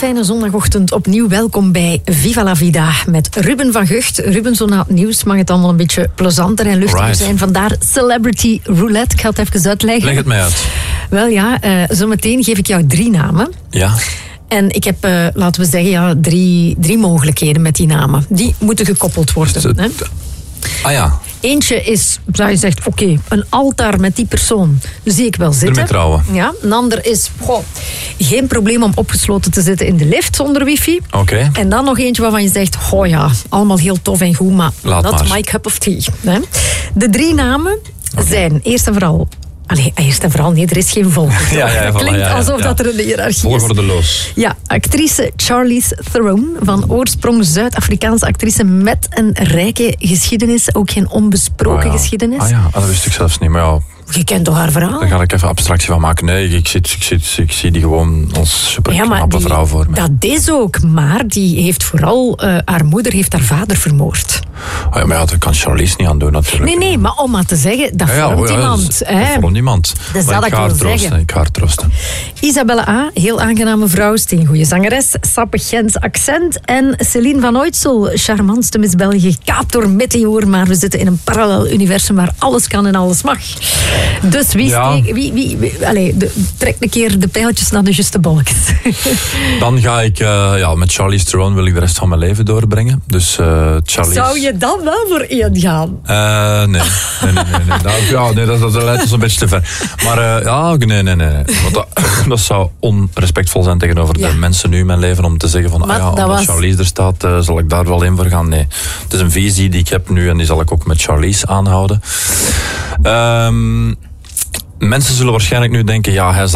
fijne zondagochtend opnieuw. Welkom bij Viva la Vida met Ruben van Gucht. Ruben, zo na het nieuws mag het allemaal een beetje plezanter en luchtiger zijn. Vandaar Celebrity Roulette. Ik ga het even uitleggen. Leg het mij uit. Wel ja, zometeen geef ik jou 3 namen. Ja. En ik heb, laten we zeggen, 3 mogelijkheden met die namen. Die moeten gekoppeld worden. Hè? Ah ja. Eentje is, zou je zegt, oké, een altaar met die persoon zie ik wel zitten. Ermee trouwen. Ja, een ander is, geen probleem om opgesloten te zitten in de lift zonder wifi. Oké. En dan nog eentje waarvan je zegt, ja, allemaal heel tof en goed, maar not my cup of tea. Hè? De 3 namen zijn eerst en vooral... nee, er is geen volgorde. Het klinkt alsof dat er een hiërarchie is. Volgordeloos. Ja, actrice Charlize Theron, van oorsprong Zuid-Afrikaanse actrice met een rijke geschiedenis, ook geen onbesproken geschiedenis. Dat wist ik zelfs niet, maar ja... Je kent toch haar verhaal? Daar ga ik even abstractie van maken. Nee, ik zie die gewoon als superknappe vrouw voor me. Dat is ook, maar die heeft vooral... haar moeder heeft haar vader vermoord. Maar dat kan Charlize niet aan doen natuurlijk. Nee, maar om maar te zeggen, dat vormt iemand. Dat vormt iemand. Dus dat ik wil zeggen. Ik ga haar troosten. Isabelle A., heel aangename vrouw, steengoeie zangeres, sappig Gens accent. En Céline van Ooitsel, charmantste Miss België, gekaapt door Meteor. Maar we zitten in een parallel universum waar alles kan en alles mag. Dus trek een keer de pijltjes naar de juiste bolletjes. Dan ga ik, met Charlize Theron wil ik de rest van mijn leven doorbrengen. Dus Charlize... Zou je dan wel voor 1 gaan? Nee. Dat leidt ons een beetje te ver. Maar nee. Want dat zou onrespectvol zijn tegenover de mensen nu in mijn leven om te zeggen van, omdat Charlize er staat, zal ik daar wel in voor gaan. Nee, het is een visie die ik heb nu en die zal ik ook met Charlize aanhouden. Mensen zullen waarschijnlijk nu denken, hij zal